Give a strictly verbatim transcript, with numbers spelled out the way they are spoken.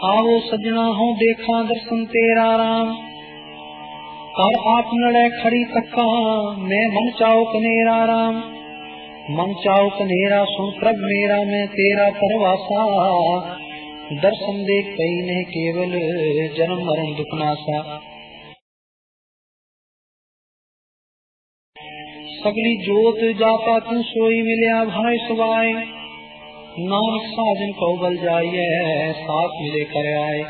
आवो सजना हो देखा दर्शन तेरा राम। कर आप नड़े खड़ी तक्का मैं मन चाओ कनेरा राम। मन चाओ कनेरा सुन प्रभ मेरा मैं तेरा परवासा। दर्शन देख कई ने केवल जन्म मरण दुख नासा। सगली जोत जाता तू सोई मिलिया भाई सुबाई। नानक साजन को बल जाइए साथ मिले कर आए।